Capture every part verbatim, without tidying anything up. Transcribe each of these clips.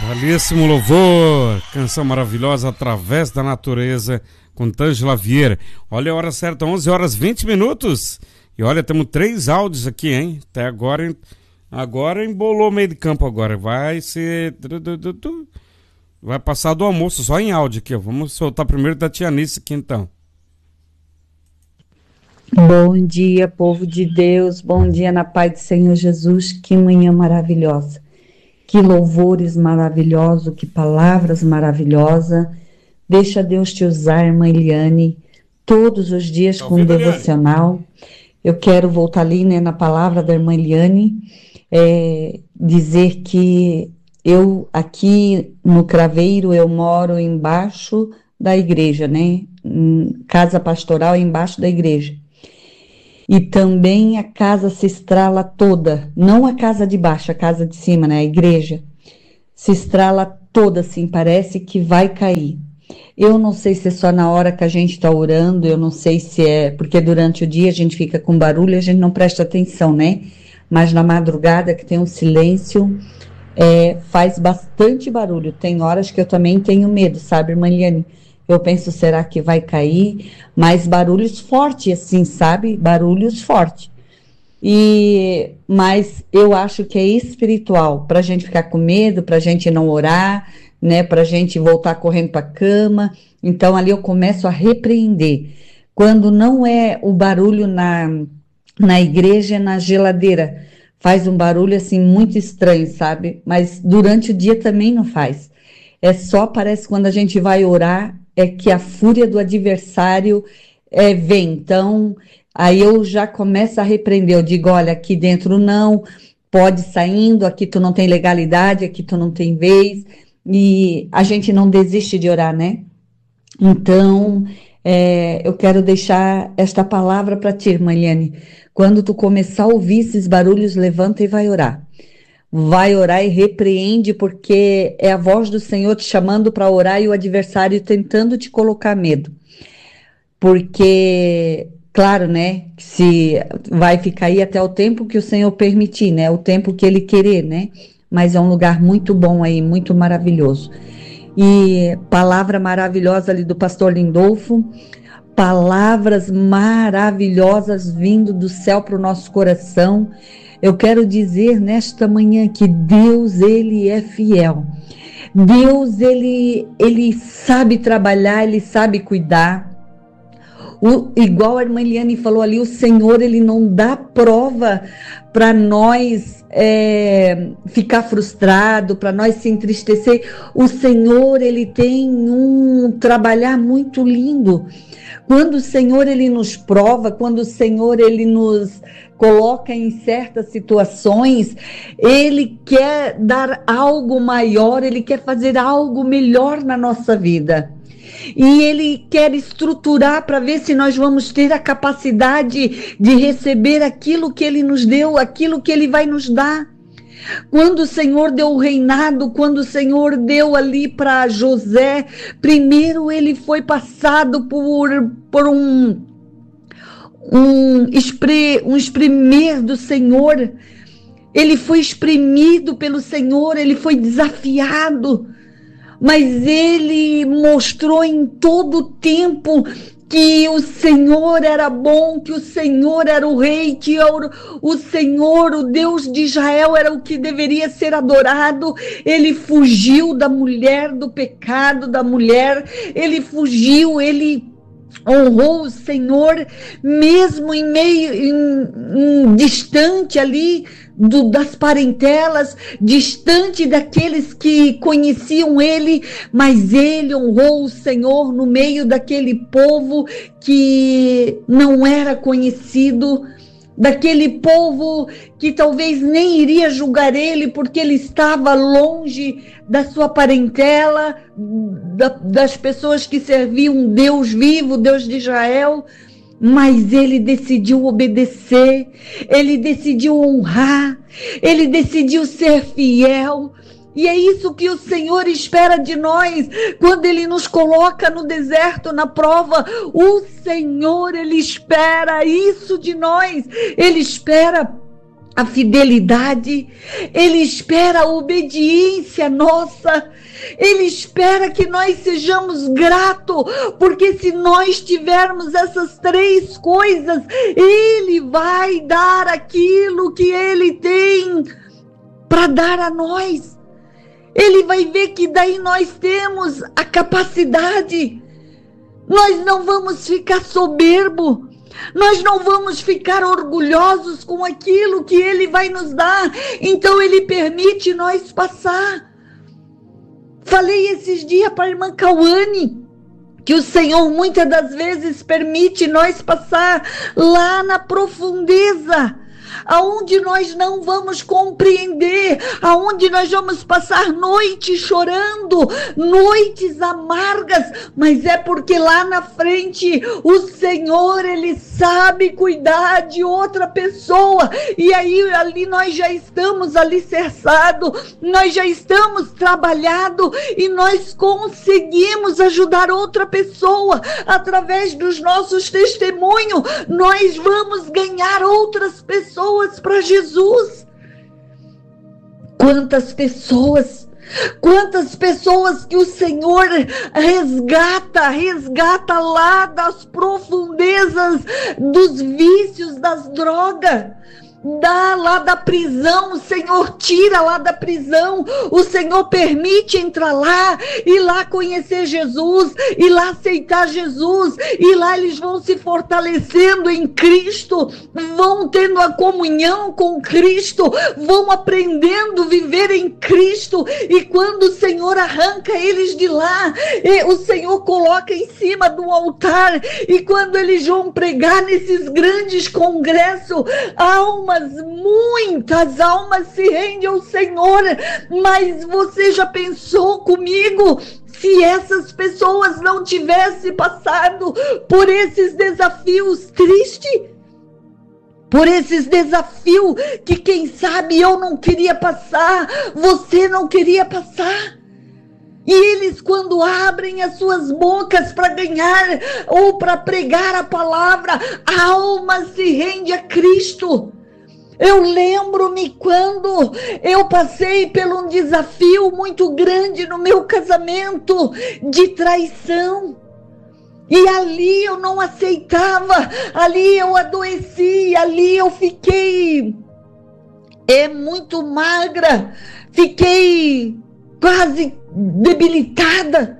Belíssimo louvor, canção maravilhosa, Através da Natureza, com Tângela Vieira. Olha a hora certa, onze horas e vinte minutos. E olha, temos três áudios aqui, hein? Até agora, agora embolou o meio de campo agora. Vai ser... Vai passar do almoço só em áudio aqui, ó. Vamos soltar primeiro da Tia Nice aqui, então. Bom dia, povo de Deus. Bom dia na paz do Senhor Jesus. Que manhã maravilhosa. Que louvores maravilhosos, que palavras maravilhosas. Deixa Deus te usar, irmã Eliane, todos os dias com um devocional. Eu quero voltar ali, né, na palavra da irmã Eliane, é, dizer que eu aqui no Craveiro, eu moro embaixo da igreja, né? Casa pastoral embaixo da igreja. E também a casa se estrala toda, não a casa de baixo, a casa de cima, né, a igreja, se estrala toda assim, parece que vai cair. Eu não sei se é só na hora que a gente está orando, eu não sei se é, porque durante o dia a gente fica com barulho e a gente não presta atenção, né, mas na madrugada que tem um silêncio, é, faz bastante barulho, tem horas que eu também tenho medo, sabe, irmã Eliane? Eu penso, será que vai cair? Mas barulhos fortes, assim, sabe? Barulhos fortes. E, mas eu acho que é espiritual, para a gente ficar com medo, para a gente não orar, né? Para a gente voltar correndo para a cama. Então, ali eu começo a repreender. Quando não é o barulho na, na igreja, é na geladeira. Faz um barulho, assim, muito estranho, sabe? Mas durante o dia também não faz. É só, parece, quando a gente vai orar, é que a fúria do adversário é, vem. Então, aí eu já começo a repreender. Eu digo, olha, aqui dentro não, pode saindo, aqui tu não tem legalidade, aqui tu não tem vez. E a gente não desiste de orar, né? Então, é, eu quero deixar esta palavra para ti, irmã Eliane. Quando tu começar a ouvir esses barulhos, levanta e vai orar. Vai orar e repreende, porque é a voz do Senhor te chamando para orar e o adversário tentando te colocar medo. Porque, claro, né, se vai ficar aí até o tempo que o Senhor permitir, né, o tempo que Ele querer, né, mas é um lugar muito bom aí, muito maravilhoso. E palavra maravilhosa ali do pastor Lindolfo, palavras maravilhosas vindo do céu para o nosso coração. Eu quero dizer nesta manhã que Deus, Ele é fiel. Deus, Ele, Ele sabe trabalhar, Ele sabe cuidar. O, igual a irmã Eliane falou ali, o Senhor, Ele não dá prova para nós é, ficar frustrado, para nós se entristecer. O Senhor, Ele tem um trabalhar muito lindo. Quando o Senhor, Ele nos prova, quando o Senhor, Ele nos coloca em certas situações, Ele quer dar algo maior, Ele quer fazer algo melhor na nossa vida. E Ele quer estruturar para ver se nós vamos ter a capacidade de receber aquilo que Ele nos deu, aquilo que Ele vai nos dar. Quando o Senhor deu o reinado, quando o Senhor deu ali para José, primeiro ele foi passado por, por um, um, expre, um espremer do Senhor. Ele foi espremido pelo Senhor, ele foi desafiado, mas ele mostrou em todo o tempo que o Senhor era bom, que o Senhor era o rei, que o, o Senhor, o Deus de Israel, era o que deveria ser adorado. Ele fugiu da mulher, do pecado da mulher, ele fugiu, ele honrou o Senhor, mesmo em meio, em, em, distante ali do, das parentelas, distante daqueles que conheciam ele, mas ele honrou o Senhor no meio daquele povo que não era conhecido, daquele povo que talvez nem iria julgar ele porque ele estava longe da sua parentela, da, das pessoas que serviam um Deus vivo, Deus de Israel, mas ele decidiu obedecer, ele decidiu honrar, ele decidiu ser fiel. E é isso que o Senhor espera de nós, quando Ele nos coloca no deserto, na prova. O Senhor, Ele espera isso de nós. Ele espera a fidelidade, Ele espera a obediência nossa, Ele espera que nós sejamos gratos, porque se nós tivermos essas três coisas, Ele vai dar aquilo que Ele tem para dar a nós. Ele vai ver que daí nós temos a capacidade, nós não vamos ficar soberbo, nós não vamos ficar orgulhosos com aquilo que Ele vai nos dar. Então Ele permite nós passar. Falei esses dias para a irmã Cauane que o Senhor muitas das vezes permite nós passar lá na profundeza, aonde nós não vamos compreender, aonde nós vamos passar noites chorando, noites amargas, mas é porque lá na frente o Senhor, Ele sabe cuidar de outra pessoa, e aí ali nós já estamos alicerçados, nós já estamos trabalhados, e nós conseguimos ajudar outra pessoa, através dos nossos testemunhos, nós vamos ganhar outras pessoas para Jesus. Quantas pessoas, quantas pessoas que o Senhor resgata, resgata lá das profundezas dos vícios, das drogas, dá lá da prisão, o Senhor tira lá da prisão, o Senhor permite entrar lá, e lá conhecer Jesus, e lá aceitar Jesus, e lá eles vão se fortalecendo em Cristo, vão tendo a comunhão com Cristo, vão aprendendo a viver em Cristo, e quando o Senhor arranca eles de lá, o Senhor coloca em cima do altar, e quando eles vão pregar nesses grandes congressos, almas, muitas almas se rendem ao Senhor. Mas você já pensou comigo, se essas pessoas não tivessem passado por esses desafios tristes, por esses desafios que quem sabe eu não queria passar, você não queria passar? E eles, quando abrem as suas bocas para ganhar ou para pregar a palavra, a alma se rende a Cristo. Eu lembro-me quando eu passei por um desafio muito grande no meu casamento, de traição. E ali eu não aceitava, ali eu adoeci, ali eu fiquei é, muito magra, fiquei quase debilitada,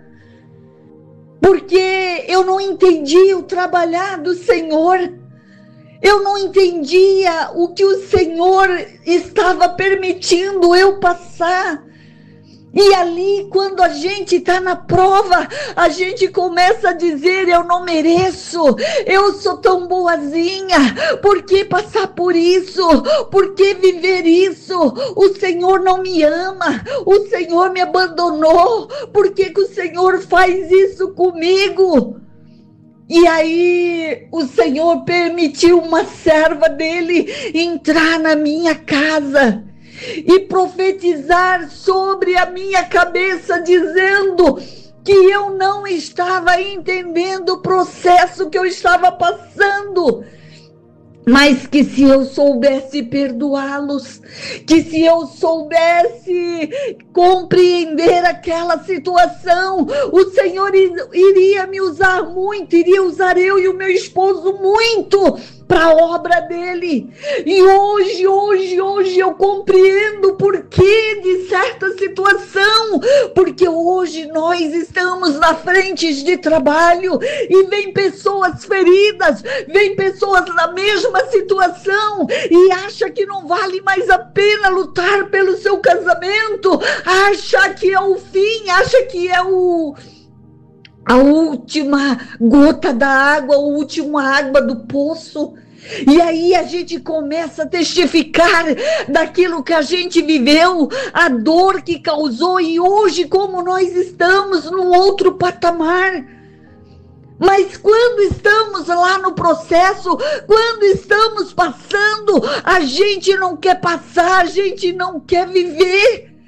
porque eu não entendia o trabalhar do Senhor. Eu não entendia o que o Senhor estava permitindo eu passar. E ali, quando a gente está na prova, a gente começa a dizer: eu não mereço, eu sou tão boazinha, por que passar por isso? Por que viver isso? O Senhor não me ama, o Senhor me abandonou, por que que o Senhor faz isso comigo? E aí o Senhor permitiu uma serva dele entrar na minha casa e profetizar sobre a minha cabeça, dizendo que eu não estava entendendo o processo que eu estava passando, mas que se eu soubesse perdoá-los, que se eu soubesse compreender aquela situação, o Senhor iria me usar muito, iria usar eu e o meu esposo muito para a obra dele. E hoje, hoje, hoje eu compreendo o porquê de certa situação, porque hoje nós estamos na frente de trabalho e vem pessoas feridas, vem pessoas na mesma situação e acha que não vale mais a pena lutar pelo seu casamento, acha que é o fim, acha que é o a última gota da água, a última água do poço. E aí a gente começa a testificar daquilo que a gente viveu, a dor que causou, e hoje como nós estamos num outro patamar. Mas quando estamos lá no processo, quando estamos passando, a gente não quer passar, a gente não quer viver.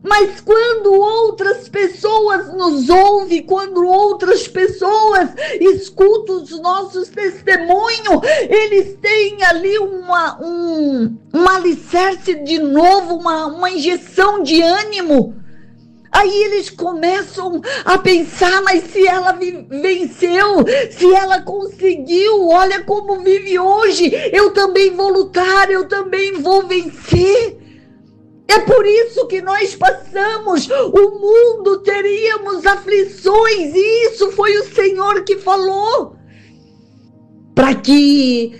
Mas quando outras pessoas nos ouvem, quando outras pessoas escutam os nossos testemunhos, eles têm ali uma, um, um alicerce de novo, uma, uma injeção de ânimo. Aí eles começam a pensar, mas se ela venceu, se ela conseguiu, olha como vive hoje, eu também vou lutar, eu também vou vencer. É por isso que nós passamos, o mundo teríamos aflições, e isso foi o Senhor que falou, para que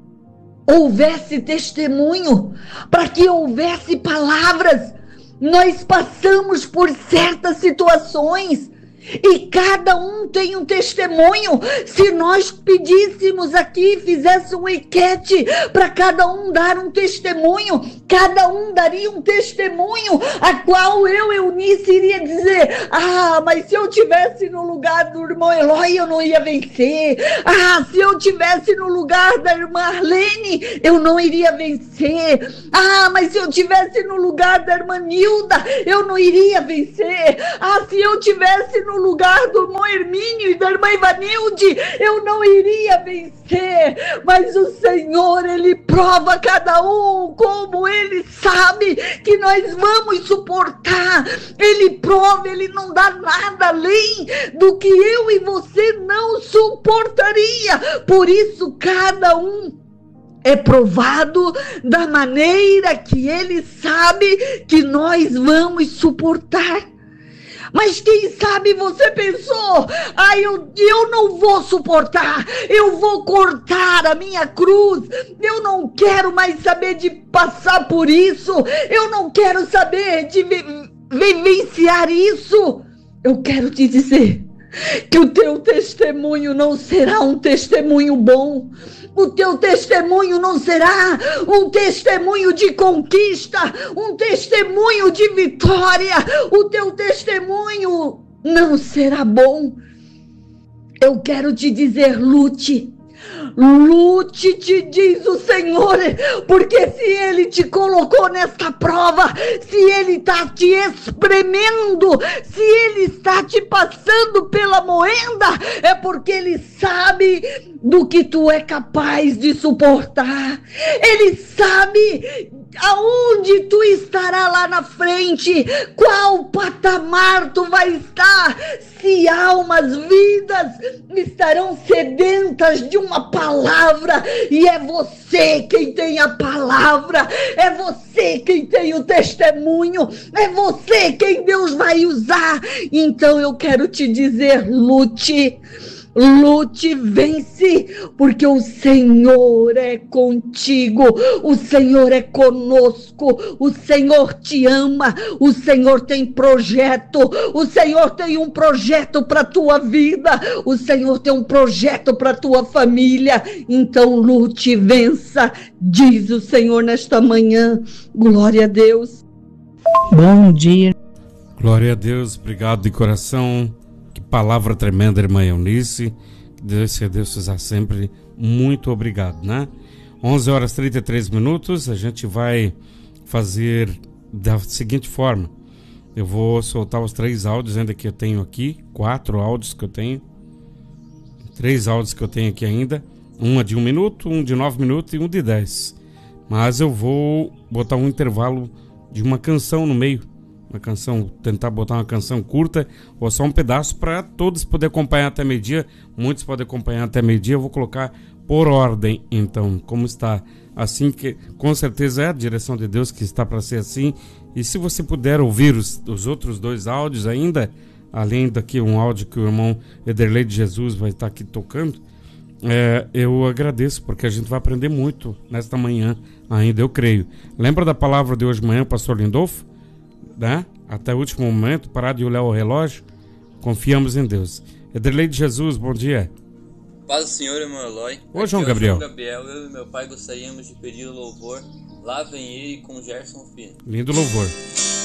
houvesse testemunho, para que houvesse palavras. Nós passamos por certas situações e cada um tem um testemunho. Se nós pedíssemos aqui, fizesse um enquete para cada um dar um testemunho, cada um daria um testemunho, a qual eu, Eunice, iria dizer: ah, mas se eu tivesse no lugar do irmão Eloy, eu não ia vencer. Ah, se eu tivesse no lugar da irmã Arlene, eu não iria vencer. Ah, mas se eu tivesse no lugar da irmã Nilda, eu não iria vencer. Ah, se eu tivesse no lugar do irmão Hermínio e da irmã Ivanilde, eu não iria vencer. Mas o Senhor, Ele prova cada um como Ele sabe que nós vamos suportar. Ele prova, Ele não dá nada além do que eu e você não suportaria. Por isso, cada um é provado da maneira que Ele sabe que nós vamos suportar. Mas quem sabe você pensou: ah, eu, eu não vou suportar, eu vou cortar a minha cruz, eu não quero mais saber de passar por isso, eu não quero saber de vivenciar isso. Eu quero te dizer que o teu testemunho não será um testemunho bom. O teu testemunho não será um testemunho de conquista, um testemunho de vitória. O teu testemunho não será bom. Eu quero te dizer: lute. Lute, te diz o Senhor, porque se Ele te colocou nesta prova, se Ele está te espremendo, se Ele está te passando pela moenda, é porque Ele sabe do que tu é capaz de suportar. Ele sabe aonde tu estará lá na frente, qual patamar tu vai estar, se almas, vidas estarão sedentas de uma palavra, e é você quem tem a palavra, é você quem tem o testemunho, é você quem Deus vai usar. Então eu quero te dizer: lute. Lute, vence, porque o Senhor é contigo, o Senhor é conosco, o Senhor te ama, o Senhor tem projeto, o Senhor tem um projeto para a tua vida, o Senhor tem um projeto para a tua família. Então lute, vença, diz o Senhor nesta manhã. Glória a Deus. Bom dia. Glória a Deus, obrigado de coração. Palavra tremenda, irmã Eunice. Deus, Deus usar sempre. Muito obrigado, né? onze horas e trinta e três minutos. A gente vai fazer da seguinte forma: eu vou soltar os três áudios ainda que eu tenho aqui. Quatro áudios que eu tenho. Três áudios que eu tenho aqui ainda. Um é de um minuto, um de nove minutos e um de dez. Mas eu vou botar um intervalo de uma canção no meio. Uma canção, tentar botar uma canção curta ou só um pedaço para todos poderem acompanhar até meio-dia. Muitos podem acompanhar até meio-dia. Eu vou colocar por ordem, então, como está assim, que com certeza é a direção de Deus que está para ser assim. E se você puder ouvir os, os outros dois áudios ainda, além daqui um áudio que o irmão Ederlei de Jesus vai estar aqui tocando, é, eu agradeço, porque a gente vai aprender muito nesta manhã ainda, eu creio. Lembra da palavra de hoje de manhã, pastor Lindolfo? Né? Até o último momento, parar de olhar o relógio, confiamos em Deus. Ederlei de Jesus, bom dia. Paz do Senhor, irmão Eloy. Ô, João Gabriel. João Gabriel, eu e meu pai gostaríamos de pedir o louvor Lá Vem Ele com Gerson Filho. Lindo louvor.